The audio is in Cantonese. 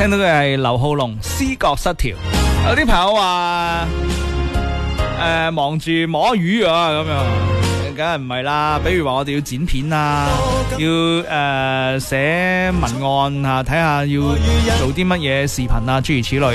聽到嘅係劉浩龍思覺失調。有啲朋友話忙住摸魚啊咁樣，梗係唔係啦。比如話我哋要剪片啊，要寫文案啊，睇下要做啲乜嘢視頻啊，諸如此類。